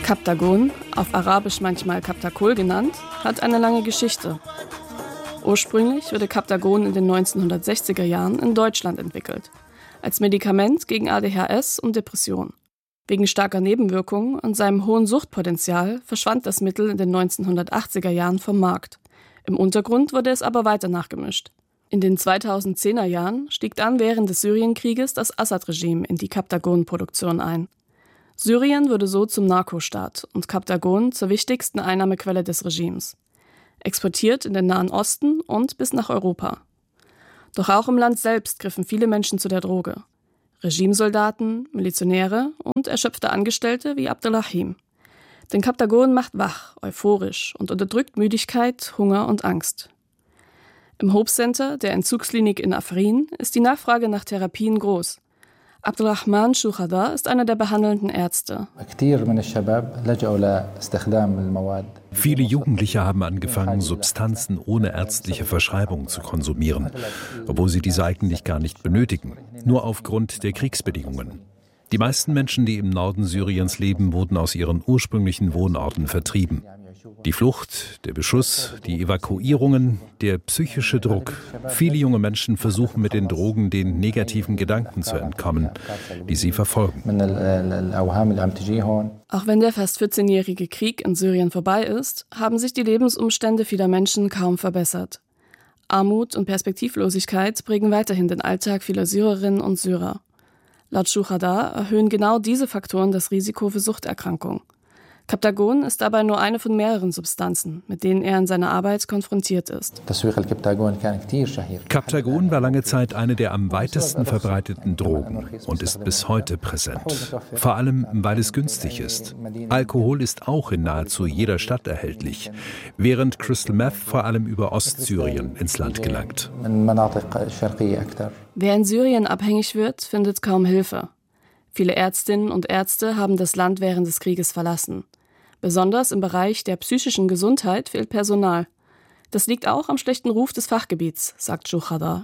Kaptagon, auf Arabisch manchmal Kaptakol genannt, hat eine lange Geschichte. Ursprünglich wurde Kaptagon in den 1960er Jahren in Deutschland entwickelt, als Medikament gegen ADHS und Depression. Wegen starker Nebenwirkungen und seinem hohen Suchtpotenzial verschwand das Mittel in den 1980er Jahren vom Markt. Im Untergrund wurde es aber weiter nachgemischt. In den 2010er Jahren stieg dann während des Syrienkrieges das Assad-Regime in die Kaptagon-Produktion ein. Syrien wurde so zum Narkostaat und Kaptagon zur wichtigsten Einnahmequelle des Regimes. Exportiert in den Nahen Osten und bis nach Europa. Doch auch im Land selbst griffen viele Menschen zu der Droge. Regimesoldaten, Milizionäre und erschöpfte Angestellte wie Abdelrahim. Denn Kaptagon macht wach, euphorisch und unterdrückt Müdigkeit, Hunger und Angst. Im Hope Center, der Entzugsklinik in Afrin, ist die Nachfrage nach Therapien groß. Abdelrahman Shuhada ist einer der behandelnden Ärzte. Viele Jugendliche haben angefangen, Substanzen ohne ärztliche Verschreibung zu konsumieren, obwohl sie diese eigentlich gar nicht benötigen, nur aufgrund der Kriegsbedingungen. Die meisten Menschen, die im Norden Syriens leben, wurden aus ihren ursprünglichen Wohnorten vertrieben. Die Flucht, der Beschuss, die Evakuierungen, der psychische Druck. Viele junge Menschen versuchen mit den Drogen den negativen Gedanken zu entkommen, die sie verfolgen. Auch wenn der fast 14-jährige Krieg in Syrien vorbei ist, haben sich die Lebensumstände vieler Menschen kaum verbessert. Armut und Perspektivlosigkeit prägen weiterhin den Alltag vieler Syrerinnen und Syrer. Laut Shuhada erhöhen genau diese Faktoren das Risiko für Suchterkrankung. Kaptagon ist dabei nur eine von mehreren Substanzen, mit denen er in seiner Arbeit konfrontiert ist. Kaptagon war lange Zeit eine der am weitesten verbreiteten Drogen und ist bis heute präsent. Vor allem, weil es günstig ist. Alkohol ist auch in nahezu jeder Stadt erhältlich, während Crystal Meth vor allem über Ostsyrien ins Land gelangt. Wer in Syrien abhängig wird, findet kaum Hilfe. Viele Ärztinnen und Ärzte haben das Land während des Krieges verlassen. Besonders im Bereich der psychischen Gesundheit fehlt Personal. Das liegt auch am schlechten Ruf des Fachgebiets, sagt Shuhada.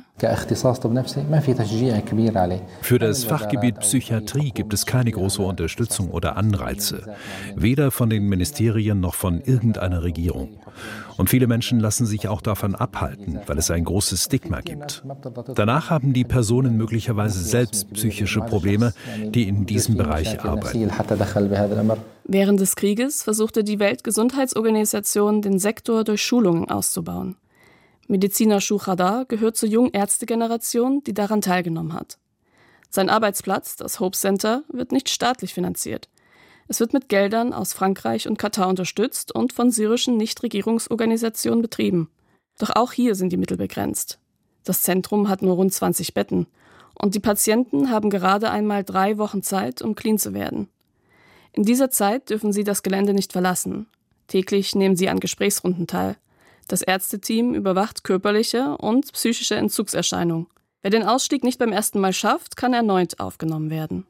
Für das Fachgebiet Psychiatrie gibt es keine große Unterstützung oder Anreize, weder von den Ministerien noch von irgendeiner Regierung. Und viele Menschen lassen sich auch davon abhalten, weil es ein großes Stigma gibt. Danach haben die Personen möglicherweise selbst psychische Probleme, die in diesem Bereich arbeiten. Während des Krieges versuchte die Weltgesundheitsorganisation, den Sektor durch Schulungen auszubauen. Mediziner Shuhada gehört zur jungen Ärztegeneration, die daran teilgenommen hat. Sein Arbeitsplatz, das Hope Center, wird nicht staatlich finanziert. Es wird mit Geldern aus Frankreich und Katar unterstützt und von syrischen Nichtregierungsorganisationen betrieben. Doch auch hier sind die Mittel begrenzt. Das Zentrum hat nur rund 20 Betten und die Patienten haben gerade einmal 3 Wochen Zeit, um clean zu werden. In dieser Zeit dürfen sie das Gelände nicht verlassen. Täglich nehmen sie an Gesprächsrunden teil. Das Ärzteteam überwacht körperliche und psychische Entzugserscheinungen. Wer den Ausstieg nicht beim ersten Mal schafft, kann erneut aufgenommen werden.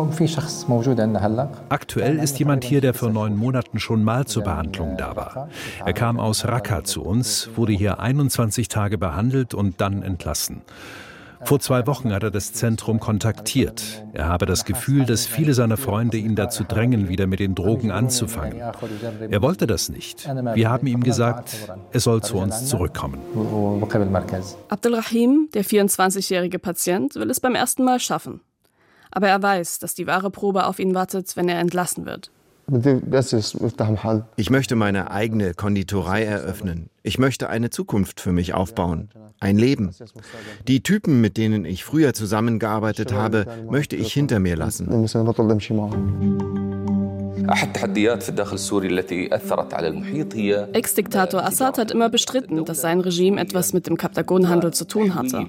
Aktuell ist jemand hier, der vor 9 Monaten schon mal zur Behandlung da war. Er kam aus Raqqa zu uns, wurde hier 21 Tage behandelt und dann entlassen. Vor 2 Wochen hat er das Zentrum kontaktiert. Er habe das Gefühl, dass viele seiner Freunde ihn dazu drängen, wieder mit den Drogen anzufangen. Er wollte das nicht. Wir haben ihm gesagt, er soll zu uns zurückkommen. Abdelrahim, der 24-jährige Patient, will es beim ersten Mal schaffen. Aber er weiß, dass die wahre Probe auf ihn wartet, wenn er entlassen wird. Ich möchte meine eigene Konditorei eröffnen. Ich möchte eine Zukunft für mich aufbauen. Ein Leben. Die Typen, mit denen ich früher zusammengearbeitet habe, möchte ich hinter mir lassen. Ex-Diktator Assad hat immer bestritten, dass sein Regime etwas mit dem Kaptagonhandel zu tun hatte.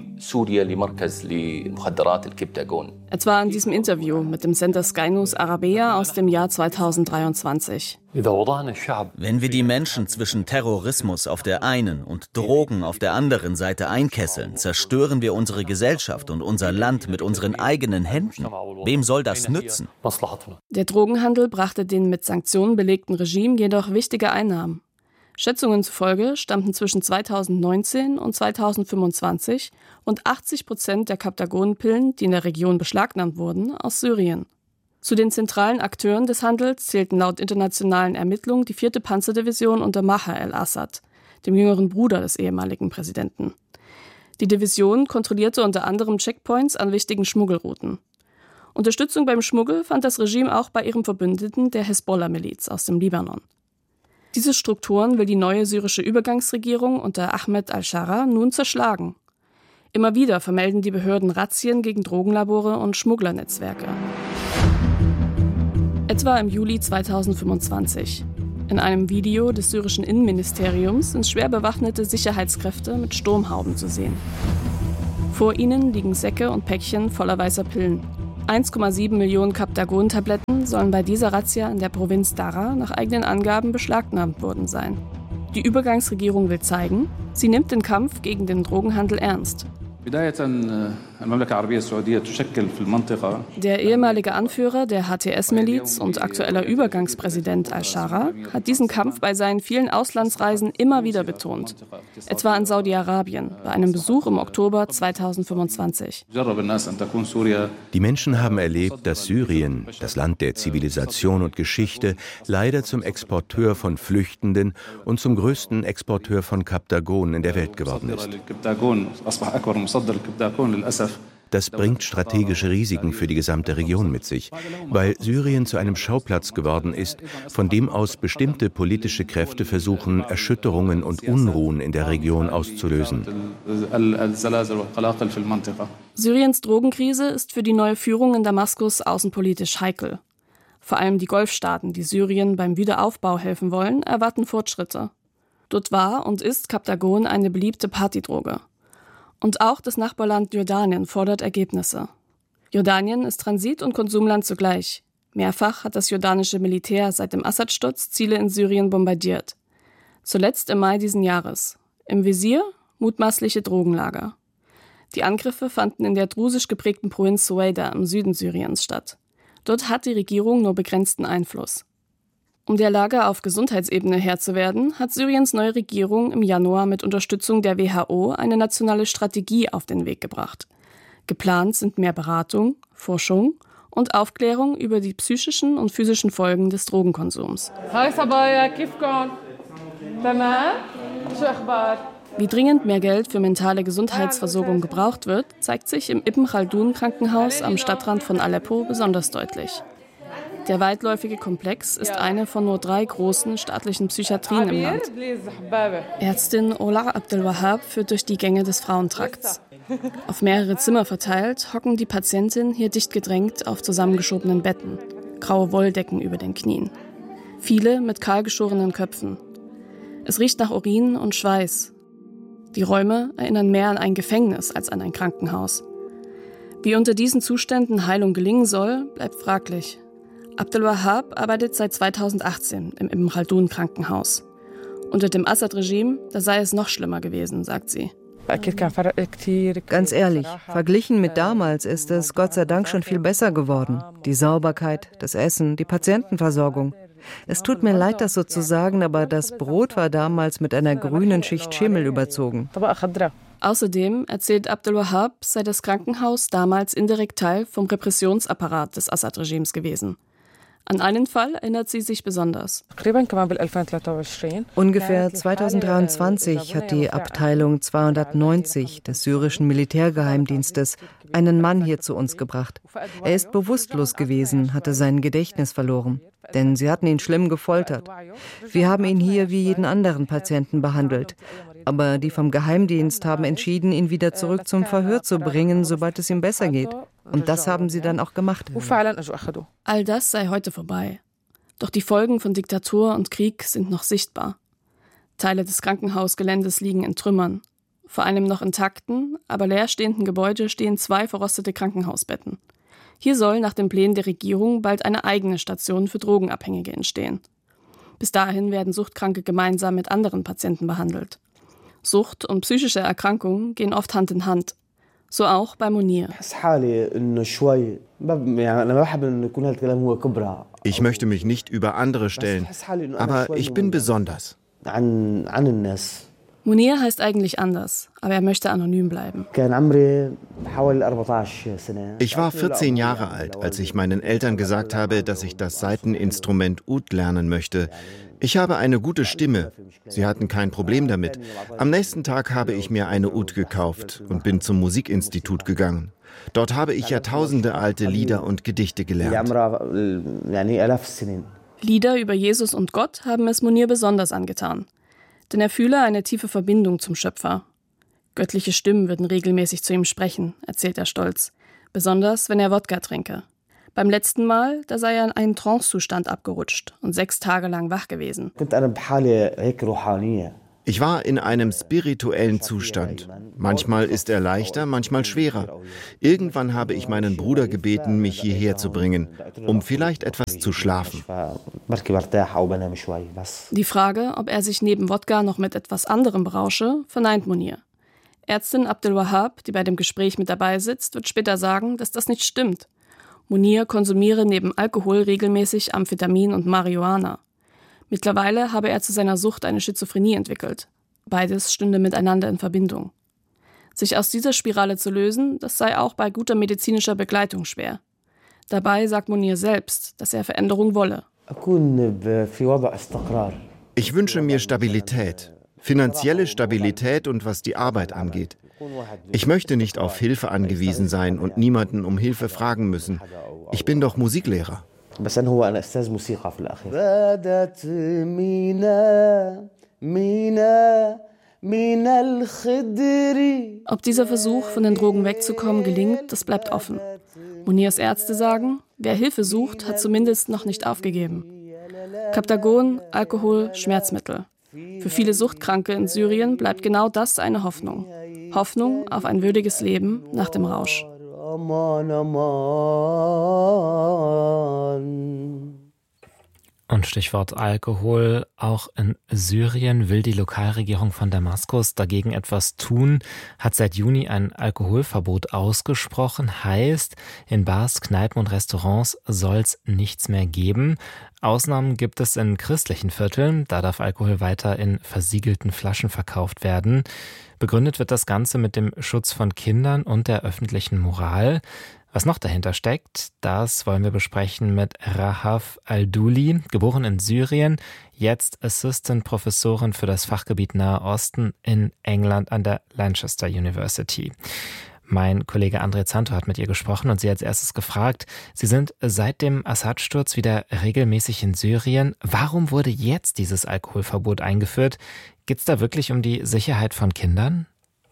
Etwa in diesem Interview mit dem Sender Sky News Arabiya aus dem Jahr 2023. Wenn wir die Menschen zwischen Terrorismus auf der einen und Drogen auf der anderen Seite einkesseln, zerstören wir unsere Gesellschaft und unser Land mit unseren eigenen Händen. Wem soll das nützen? Der Drogenhandel brachte den mit Sanktionen belegten Regime jedoch wichtige Einnahmen. Schätzungen zufolge stammten zwischen 2019 und 2025 rund 80% der Kaptagon-Pillen, die in der Region beschlagnahmt wurden, aus Syrien. Zu den zentralen Akteuren des Handels zählten laut internationalen Ermittlungen die 4. Panzerdivision unter Maher el-Assad, dem jüngeren Bruder des ehemaligen Präsidenten. Die Division kontrollierte unter anderem Checkpoints an wichtigen Schmuggelrouten. Unterstützung beim Schmuggel fand das Regime auch bei ihrem Verbündeten, der Hezbollah-Miliz aus dem Libanon. Diese Strukturen will die neue syrische Übergangsregierung unter Ahmed al-Shara nun zerschlagen. Immer wieder vermelden die Behörden Razzien gegen Drogenlabore und Schmugglernetzwerke. Etwa im Juli 2025. In einem Video des syrischen Innenministeriums sind schwer bewaffnete Sicherheitskräfte mit Sturmhauben zu sehen. Vor ihnen liegen Säcke und Päckchen voller weißer Pillen. 1,7 Millionen Captagon-Tabletten sollen bei dieser Razzia in der Provinz Daraa nach eigenen Angaben beschlagnahmt worden sein. Die Übergangsregierung will zeigen, sie nimmt den Kampf gegen den Drogenhandel ernst. Der ehemalige Anführer der HTS-Miliz und aktueller Übergangspräsident al-Shara hat diesen Kampf bei seinen vielen Auslandsreisen immer wieder betont, etwa in Saudi-Arabien bei einem Besuch im Oktober 2025. Die Menschen haben erlebt, dass Syrien, das Land der Zivilisation und Geschichte, leider zum Exporteur von Flüchtenden und zum größten Exporteur von Captagon in der Welt geworden ist. Das bringt strategische Risiken für die gesamte Region mit sich, weil Syrien zu einem Schauplatz geworden ist, von dem aus bestimmte politische Kräfte versuchen, Erschütterungen und Unruhen in der Region auszulösen. Syriens Drogenkrise ist für die neue Führung in Damaskus außenpolitisch heikel. Vor allem die Golfstaaten, die Syrien beim Wiederaufbau helfen wollen, erwarten Fortschritte. Dort war und ist Captagon eine beliebte Partydroge. Und auch das Nachbarland Jordanien fordert Ergebnisse. Jordanien ist Transit- und Konsumland zugleich. Mehrfach hat das jordanische Militär seit dem Assad-Sturz Ziele in Syrien bombardiert. Zuletzt im Mai diesen Jahres. Im Visier mutmaßliche Drogenlager. Die Angriffe fanden in der drusisch geprägten Provinz Suaida im Süden Syriens statt. Dort hat die Regierung nur begrenzten Einfluss. Um der Lage auf Gesundheitsebene Herr zu werden, hat Syriens neue Regierung im Januar mit Unterstützung der WHO eine nationale Strategie auf den Weg gebracht. Geplant sind mehr Beratung, Forschung und Aufklärung über die psychischen und physischen Folgen des Drogenkonsums. Wie dringend mehr Geld für mentale Gesundheitsversorgung gebraucht wird, zeigt sich im Ibn Khaldun Krankenhaus am Stadtrand von Aleppo besonders deutlich. Der weitläufige Komplex ist eine von nur 3 großen staatlichen Psychiatrien im Land. Ärztin Ola Abdelwahab führt durch die Gänge des Frauentrakts. Auf mehrere Zimmer verteilt hocken die Patientinnen hier dicht gedrängt auf zusammengeschobenen Betten, graue Wolldecken über den Knien. Viele mit kahlgeschorenen Köpfen. Es riecht nach Urin und Schweiß. Die Räume erinnern mehr an ein Gefängnis als an ein Krankenhaus. Wie unter diesen Zuständen Heilung gelingen soll, bleibt fraglich. Abdelwahab arbeitet seit 2018 im Ibn Khaldun Krankenhaus. Unter dem Assad-Regime, da sei es noch schlimmer gewesen, sagt sie. Ganz ehrlich, verglichen mit damals ist es Gott sei Dank schon viel besser geworden. Die Sauberkeit, das Essen, die Patientenversorgung. Es tut mir leid, das so zu sagen, aber das Brot war damals mit einer grünen Schicht Schimmel überzogen. Außerdem erzählt Abdelwahab, sei das Krankenhaus damals indirekt Teil vom Repressionsapparat des Assad-Regimes gewesen. An einen Fall erinnert sie sich besonders. Ungefähr 2023 hat die Abteilung 290 des syrischen Militärgeheimdienstes einen Mann hier zu uns gebracht. Er ist bewusstlos gewesen, hatte sein Gedächtnis verloren, denn sie hatten ihn schlimm gefoltert. Wir haben ihn hier wie jeden anderen Patienten behandelt. Aber die vom Geheimdienst haben entschieden, ihn wieder zurück zum Verhör zu bringen, sobald es ihm besser geht. Und das haben sie dann auch gemacht. All das sei heute vorbei. Doch die Folgen von Diktatur und Krieg sind noch sichtbar. Teile des Krankenhausgeländes liegen in Trümmern. Vor einem noch intakten, aber leerstehenden Gebäude stehen 2 verrostete Krankenhausbetten. Hier soll nach den Plänen der Regierung bald eine eigene Station für Drogenabhängige entstehen. Bis dahin werden Suchtkranke gemeinsam mit anderen Patienten behandelt. Sucht und psychische Erkrankungen gehen oft Hand in Hand. So auch bei Munir. Ich möchte mich nicht über andere stellen, aber ich bin besonders. Munir heißt eigentlich anders, aber er möchte anonym bleiben. Ich war 14 Jahre alt, als ich meinen Eltern gesagt habe, dass ich das Saiteninstrument Ud lernen möchte. Ich habe eine gute Stimme. Sie hatten kein Problem damit. Am nächsten Tag habe ich mir eine Ud gekauft und bin zum Musikinstitut gegangen. Dort habe ich jahrtausendealte Lieder und Gedichte gelernt. Lieder über Jesus und Gott haben es Munir besonders angetan. Denn er fühle eine tiefe Verbindung zum Schöpfer. Göttliche Stimmen würden regelmäßig zu ihm sprechen, erzählt er stolz. Besonders, wenn er Wodka trinke. Beim letzten Mal, da sei er in einen Trancezustand abgerutscht und 6 Tage lang wach gewesen. Ich war in einem spirituellen Zustand. Manchmal ist er leichter, manchmal schwerer. Irgendwann habe ich meinen Bruder gebeten, mich hierher zu bringen, um vielleicht etwas zu schlafen. Die Frage, ob er sich neben Wodka noch mit etwas anderem berausche, verneint Munir. Ärztin Abdel Wahab, die bei dem Gespräch mit dabei sitzt, wird später sagen, dass das nicht stimmt. Munir konsumiere neben Alkohol regelmäßig Amphetamin und Marihuana. Mittlerweile habe er zu seiner Sucht eine Schizophrenie entwickelt. Beides stünde miteinander in Verbindung. Sich aus dieser Spirale zu lösen, das sei auch bei guter medizinischer Begleitung schwer. Dabei sagt Munir selbst, dass er Veränderung wolle. Ich wünsche mir Stabilität, finanzielle Stabilität und was die Arbeit angeht. Ich möchte nicht auf Hilfe angewiesen sein und niemanden um Hilfe fragen müssen. Ich bin doch Musiklehrer. بس هو أنا أستاذ موسيقى في الأخير. بدت من الخدر. Ob dieser Versuch, von den Drogen wegzukommen, gelingt, das bleibt offen. Munirs Ärzte sagen, wer Hilfe sucht, hat zumindest noch nicht aufgegeben. Kaptagon, Alkohol, Schmerzmittel. Für viele Suchtkranke in Syrien bleibt genau das eine Hoffnung. Hoffnung auf ein würdiges Leben nach dem Rausch. Und Stichwort Alkohol. Auch in Syrien will die Lokalregierung von Damaskus dagegen etwas tun, hat seit Juni ein Alkoholverbot ausgesprochen. Heißt, in Bars, Kneipen und Restaurants soll es nichts mehr geben. Ausnahmen gibt es in christlichen Vierteln. Da darf Alkohol weiter in versiegelten Flaschen verkauft werden. Begründet wird das Ganze mit dem Schutz von Kindern und der öffentlichen Moral. Was noch dahinter steckt, das wollen wir besprechen mit Rahaf Al-Douli, geboren in Syrien, jetzt Assistant-Professorin für das Fachgebiet Nahe Osten in England an der Lancaster University. Mein Kollege André Zanto hat mit ihr gesprochen und sie als erstes gefragt, Sie sind seit dem Assad-Sturz wieder regelmäßig in Syrien. Warum wurde jetzt dieses Alkoholverbot eingeführt? Geht es da wirklich um die Sicherheit von Kindern?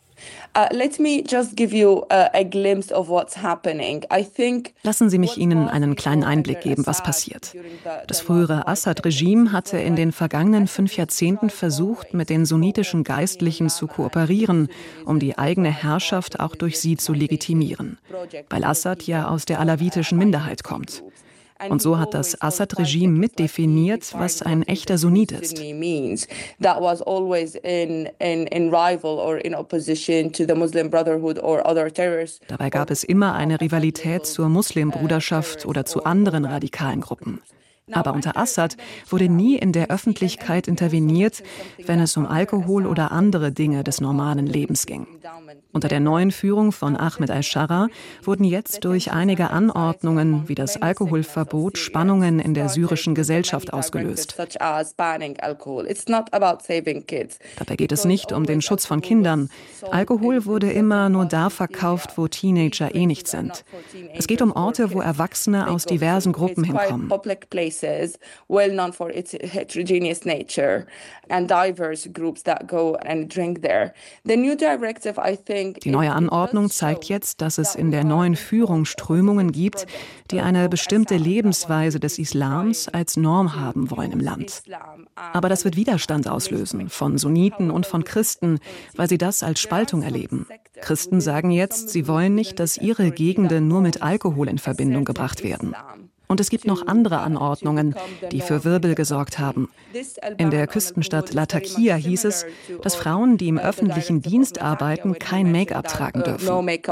Lassen Sie mich Ihnen einen kleinen Einblick geben, was passiert. Das frühere Assad-Regime hatte in den vergangenen 5 Jahrzehnten versucht, mit den sunnitischen Geistlichen zu kooperieren, um die eigene Herrschaft auch durch sie zu legitimieren, weil Assad ja aus der alawitischen Minderheit kommt. Und so hat das Assad-Regime mitdefiniert, was ein echter Sunnit ist. Dabei gab es immer eine Rivalität zur Muslimbruderschaft oder zu anderen radikalen Gruppen. Aber unter Assad wurde nie in der Öffentlichkeit interveniert, wenn es um Alkohol oder andere Dinge des normalen Lebens ging. Unter der neuen Führung von Ahmed al-Shara wurden jetzt durch einige Anordnungen wie das Alkoholverbot Spannungen in der syrischen Gesellschaft ausgelöst. Dabei geht es nicht um den Schutz von Kindern. Alkohol wurde immer nur da verkauft, wo Teenager nicht sind. Es geht um Orte, wo Erwachsene aus diversen Gruppen hinkommen. Well known for its heterogeneous nature and diverse groups that go and drink there. The new directive, I think, die neue Anordnung zeigt jetzt, dass es in der neuen Führung Strömungen gibt, die eine bestimmte Lebensweise des Islams als Norm haben wollen im Land. Aber das wird Widerstand auslösen von Sunniten und von Christen, weil sie das als Spaltung erleben. Christen sagen jetzt, sie wollen nicht, dass ihre Gegenden nur mit Alkohol in Verbindung gebracht werden. Und es gibt noch andere Anordnungen, die für Wirbel gesorgt haben. In der Küstenstadt Latakia hieß es, dass Frauen, die im öffentlichen Dienst arbeiten, kein Make-up tragen dürfen.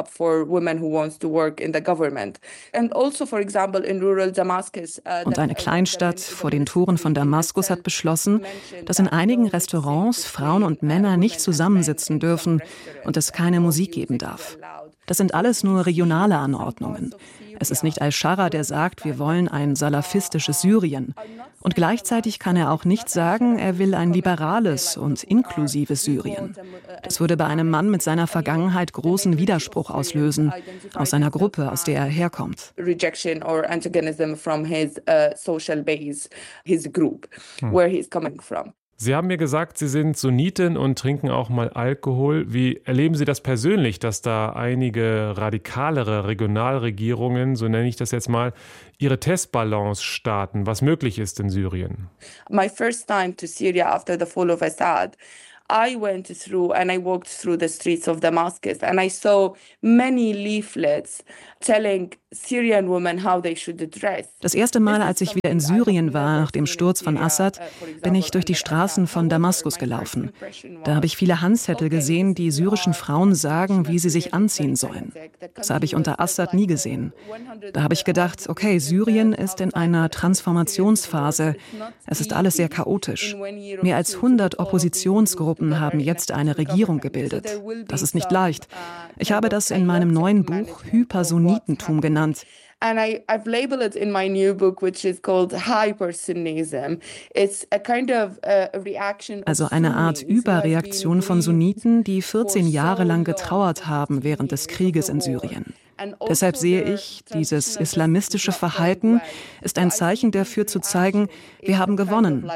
Und eine Kleinstadt vor den Toren von Damaskus hat beschlossen, dass in einigen Restaurants Frauen und Männer nicht zusammensitzen dürfen und es keine Musik geben darf. Das sind alles nur regionale Anordnungen. Es ist nicht Al-Shara, der sagt, wir wollen ein salafistisches Syrien. Und gleichzeitig kann er auch nicht sagen, er will ein liberales und inklusives Syrien. Das würde bei einem Mann mit seiner Vergangenheit großen Widerspruch auslösen, aus seiner Gruppe, aus der er herkommt. Rejection or antagonism from his social base, his group, where he's coming from. Sie haben mir gesagt, Sie sind Sunnitin und trinken auch mal Alkohol. Wie erleben Sie das persönlich, dass da einige radikalere Regionalregierungen, so nenne ich das jetzt mal, ihre Testbalance starten, was möglich ist in Syrien? My first time to Syria after the fall of Assad, I went through and I walked through the streets of Damascus and I saw many leaflets telling Syrian women how they should dress. Das erste Mal, als ich wieder in Syrien war, nach dem Sturz von Assad, bin ich durch die Straßen von Damaskus gelaufen. Da habe ich viele Handzettel gesehen, die syrischen Frauen sagen, wie sie sich anziehen sollen. Das habe ich unter Assad nie gesehen. Da habe ich gedacht, okay, Syrien ist in einer Transformationsphase. Es ist alles sehr chaotisch. Mehr als 100 Oppositionsgruppen haben jetzt eine Regierung gebildet. Das ist nicht leicht. Ich habe das in meinem neuen Buch Hypersunnitentum genannt. And I've labeled it in my new book, which is called Hypersunnism. It's a kind of reaction. Also eine Art Überreaktion von Sunniten, die 14 Jahre lang getrauert haben während des Krieges in Syrien. Deshalb sehe ich, dieses islamistische Verhalten ist ein Zeichen dafür zu zeigen, wir haben gewonnen.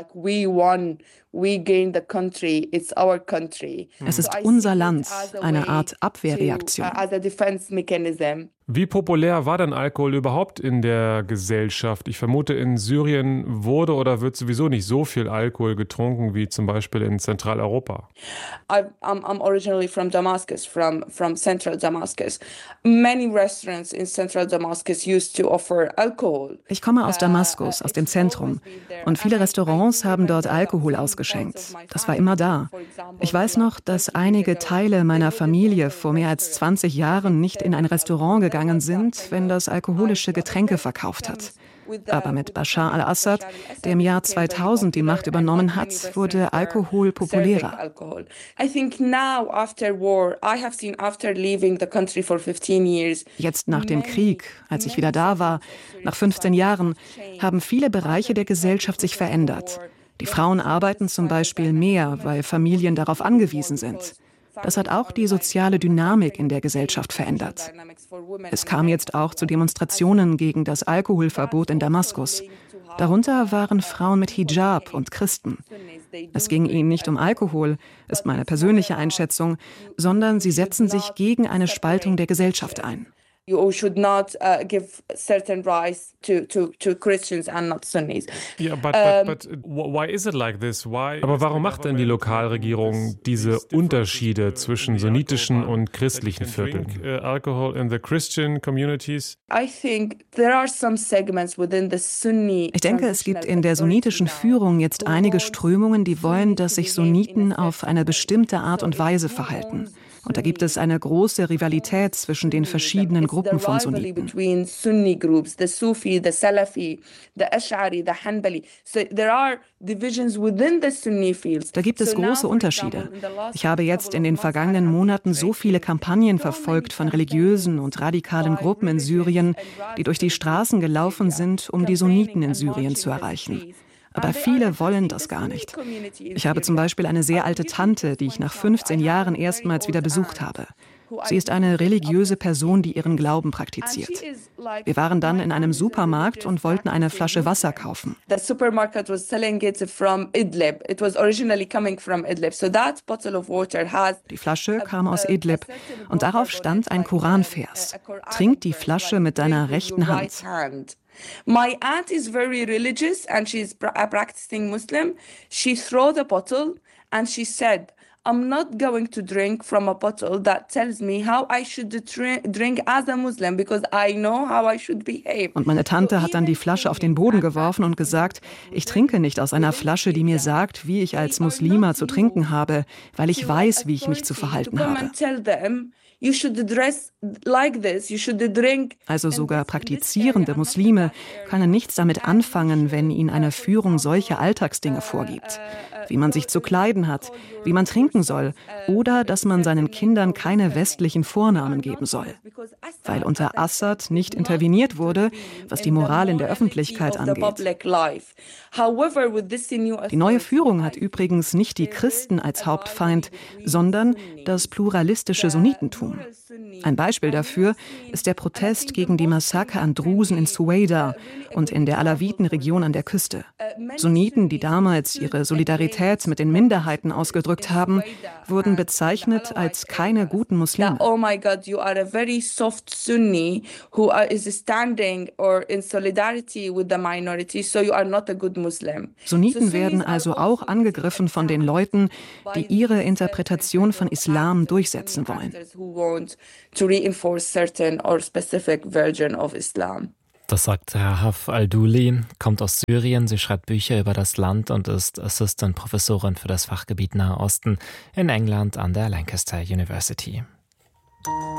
Es ist unser Land, eine Art Abwehrreaktion. Wie populär war denn Alkohol überhaupt in der Gesellschaft? Ich vermute, in Syrien wurde oder wird sowieso nicht so viel Alkohol getrunken wie zum Beispiel in Zentraleuropa. I'm originally from Damascus, from central Damascus. Many restaurants in central Damascus used to offer alcohol. Ich komme aus Damaskus, aus dem Zentrum. Und viele Restaurants haben dort Alkohol ausgeschenkt. Das war immer da. Ich weiß noch, dass einige Teile meiner Familie vor mehr als 20 Jahren nicht in ein Restaurant gegangen sind, wenn das alkoholische Getränke verkauft hat. Aber mit Bashar al-Assad, der im Jahr 2000 die Macht übernommen hat, wurde Alkohol populärer. Jetzt nach dem Krieg, als ich wieder da war, nach 15 Jahren, haben viele Bereiche der Gesellschaft sich verändert. Die Frauen arbeiten zum Beispiel mehr, weil Familien darauf angewiesen sind. Das hat auch die soziale Dynamik in der Gesellschaft verändert. Es kam jetzt auch zu Demonstrationen gegen das Alkoholverbot in Damaskus. Darunter waren Frauen mit Hijab und Christen. Es ging ihnen nicht um Alkohol, ist meine persönliche Einschätzung, sondern sie setzen sich gegen eine Spaltung der Gesellschaft ein. You should not give certain rights to Christians and not Sunnis. Yeah, but why is it like this? Aber warum macht denn die Lokalregierung diese Unterschiede zwischen sunnitischen und christlichen Vierteln? Alcohol in the Christian communities? Ich denke, es gibt in der sunnitischen Führung jetzt einige Strömungen, die wollen, dass sich Sunniten auf eine bestimmte Art und Weise verhalten. Und da gibt es eine große Rivalität zwischen den verschiedenen Gruppen von Sunniten. Da gibt es große Unterschiede. Ich habe jetzt in den vergangenen Monaten so viele Kampagnen verfolgt von religiösen und radikalen Gruppen in Syrien, die durch die Straßen gelaufen sind, um die Sunniten in Syrien zu erreichen. Aber viele wollen das gar nicht. Ich habe zum Beispiel eine sehr alte Tante, die ich nach 15 Jahren erstmals wieder besucht habe. Sie ist eine religiöse Person, die ihren Glauben praktiziert. Wir waren dann in einem Supermarkt und wollten eine Flasche Wasser kaufen. Die Flasche kam aus Idlib und darauf stand ein Koranvers. Trink die Flasche mit deiner rechten Hand. My aunt is very religious and she's a practicing Muslim. She threw the bottle and she said, I'm not going to drink from a bottle that tells me how I should drink as a Muslim, because I know how I should behave. Und meine Tante hat dann die Flasche auf den Boden geworfen und gesagt, ich trinke nicht aus einer Flasche, die mir sagt, wie ich als Muslima zu trinken habe, weil ich weiß, wie ich mich zu verhalten habe. Also sogar praktizierende Muslime können nichts damit anfangen, wenn ihnen eine Führung solche Alltagsdinge vorgibt. Wie man sich zu kleiden hat, wie man trinken soll oder dass man seinen Kindern keine westlichen Vornamen geben soll. Weil unter Assad nicht interveniert wurde, was die Moral in der Öffentlichkeit angeht. Die neue Führung hat übrigens nicht die Christen als Hauptfeind, sondern das pluralistische Sunnitentum. Ein Beispiel dafür ist der Protest gegen die Massaker an Drusen in Suwaida und in der Alawitenregion an der Küste. Sunniten, die damals ihre Solidarität mit den Minderheiten ausgedrückt haben, wurden bezeichnet als keine guten Muslime. Oh my God, you are a very soft Sunni who is standing or in solidarity with the minority, so you are not a good Muslim. Sunniten werden also auch angegriffen von den Leuten, die ihre Interpretation von Islam durchsetzen wollen. To reinforce certain or specific version of Islam. Das sagt Rahaf Al-Douli, kommt aus Syrien, sie schreibt Bücher über das Land und ist Assistant-Professorin für das Fachgebiet Nahe Osten in England an der Lancaster University.